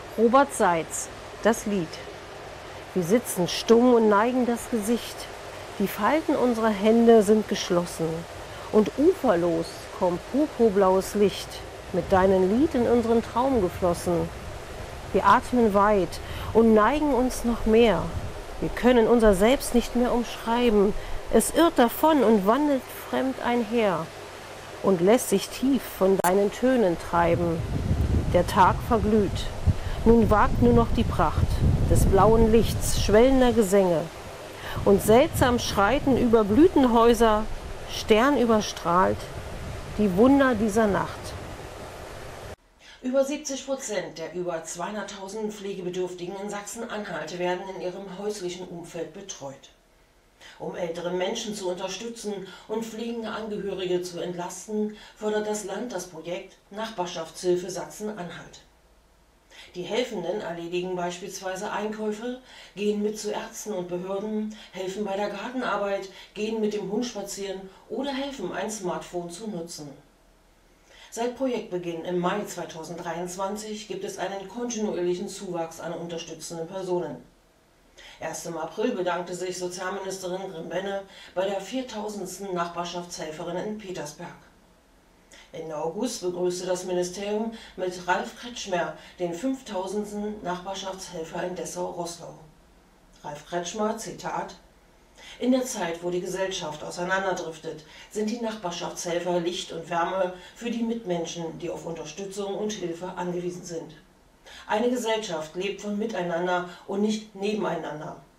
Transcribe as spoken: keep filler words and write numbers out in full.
Robert Seitz, das Lied. Wir sitzen stumm und neigen das Gesicht. Die Falten unserer Hände sind geschlossen. Und uferlos kommt purpurblaues Licht, mit deinem Lied in unseren Traum geflossen. Wir atmen weit und neigen uns noch mehr. Wir können unser Selbst nicht mehr umschreiben. Es irrt davon und wandelt fremd einher und lässt sich tief von deinen Tönen treiben. Der Tag verglüht. Nun wagt nur noch die Pracht des blauen Lichts, schwellender Gesänge. Und seltsam schreiten über Blütenhäuser, sternüberstrahlt, die Wunder dieser Nacht. Über siebzig Prozent der über zweihunderttausend Pflegebedürftigen in Sachsen-Anhalt werden in ihrem häuslichen Umfeld betreut. Um ältere Menschen zu unterstützen und pflegende Angehörige zu entlasten, fördert das Land das Projekt Nachbarschaftshilfe Sachsen-Anhalt. Die Helfenden erledigen beispielsweise Einkäufe, gehen mit zu Ärzten und Behörden, helfen bei der Gartenarbeit, gehen mit dem Hund spazieren oder helfen, ein Smartphone zu nutzen. Seit Projektbeginn im Mai zweitausenddreiundzwanzig gibt es einen kontinuierlichen Zuwachs an unterstützenden Personen. Erst im April bedankte sich Sozialministerin Grimm-Benne bei der viertausendsten Nachbarschaftshelferin in Petersberg. Ende August begrüßte das Ministerium mit Ralf Kretschmer den fünftausendsten Nachbarschaftshelfer in Dessau-Roßlau. Ralf Kretschmer, Zitat: In der Zeit, wo die Gesellschaft auseinanderdriftet, sind die Nachbarschaftshelfer Licht und Wärme für die Mitmenschen, die auf Unterstützung und Hilfe angewiesen sind. Eine Gesellschaft lebt von Miteinander und nicht nebeneinander.